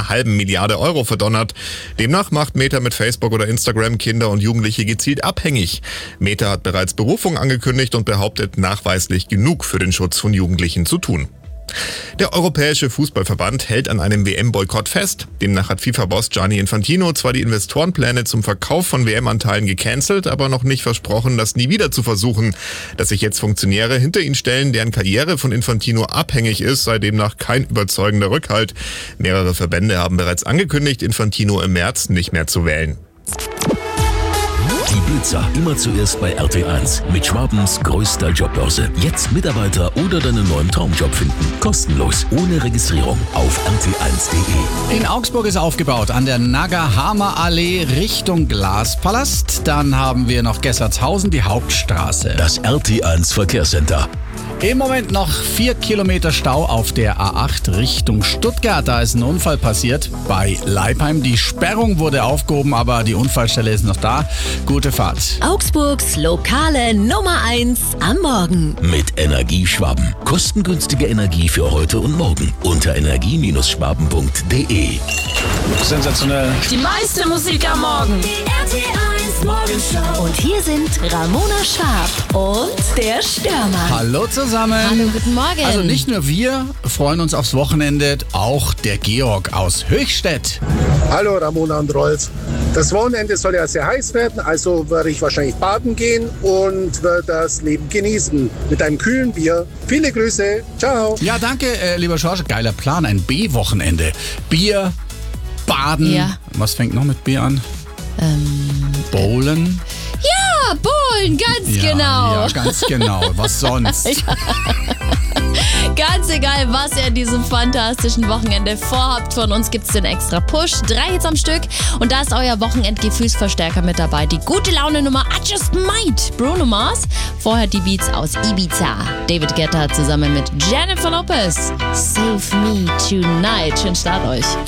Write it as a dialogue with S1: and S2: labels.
S1: einer halben Milliarde Euro verdonnert. Demnach macht Meta mit Facebook oder Instagram Kinder und Jugendliche gezielt abhängig. Meta hat bereits Berufung angekündigt und behauptet, nachweislich genug für den Schutz von Jugendlichen zu tun. Der Europäische Fußballverband hält an einem WM-Boykott fest. Demnach hat FIFA-Boss Gianni Infantino zwar die Investorenpläne zum Verkauf von WM-Anteilen gecancelt, aber noch nicht versprochen, das nie wieder zu versuchen. Dass sich jetzt Funktionäre hinter ihn stellen, deren Karriere von Infantino abhängig ist, sei demnach kein überzeugender Rückhalt. Mehrere Verbände haben bereits angekündigt, Infantino im März nicht mehr zu wählen.
S2: Die Blitzer immer zuerst bei RT1 mit Schwabens größter Jobbörse. Jetzt Mitarbeiter oder deinen neuen Traumjob finden. Kostenlos, ohne Registrierung auf rt1.de.
S3: In Augsburg ist aufgebaut an der Nagahama-Allee Richtung Glaspalast. Dann haben wir noch Gessertshausen, die Hauptstraße.
S2: Das RT1 Verkehrscenter.
S3: Im Moment noch 4 Kilometer Stau auf der A8 Richtung Stuttgart. Da ist ein Unfall passiert bei Leipheim. Die Sperrung wurde aufgehoben, aber die Unfallstelle ist noch da. Gute Fahrt.
S4: Augsburgs lokale Nummer 1 am Morgen.
S2: Mit Energieschwaben. Kostengünstige Energie für heute und morgen. Unter energie-schwaben.de.
S3: Sensationell.
S5: Die meiste Musik am Morgen.
S4: Die RT1 Morgenshow. Und hier sind Ramona Schwab und der Stürmer.
S3: Hallo zusammen.
S4: Hallo, guten Morgen.
S3: Also nicht nur wir freuen uns aufs Wochenende, auch der Georg aus Höchstädt.
S6: Hallo Ramona und Rolf. Das Wochenende soll ja sehr heiß werden, also werde ich wahrscheinlich baden gehen und werde das Leben genießen mit einem kühlen Bier. Viele Grüße, ciao.
S3: Ja, danke, lieber Schorsch. Geiler Plan, ein B-Wochenende. Bier, Baden.
S5: Ja.
S3: Was fängt noch mit B an? Bowlen.
S5: Ja, Bowlen, ganz genau.
S3: Ja, ganz genau. Was sonst?
S5: Ganz egal, was ihr an diesem fantastischen Wochenende vorhabt, von uns gibt's den extra Push. 3 Hits am Stück und da ist euer Wochenendgefühlsverstärker mit dabei. Die gute Laune Nummer I Just Might, Bruno Mars. Vorher die Beats aus Ibiza. David Guetta zusammen mit Jennifer Lopez. Save Me Tonight. Schönen Start euch.